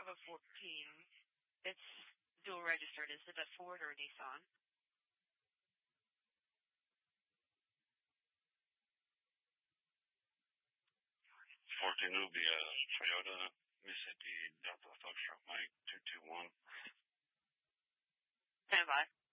have a 14. It's dual registered. Is it a Ford or a Nissan? Fourteen will be a Toyota Mississippi Delta Foxtrot Mike 221. Stand by.